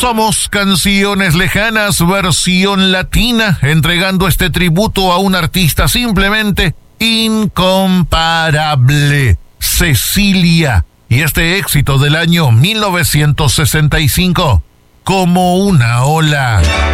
Somos Canciones Lejanas, versión latina, entregando este tributo a un artista simplemente incomparable, Cecilia, y este éxito del año 1965, Como una ola.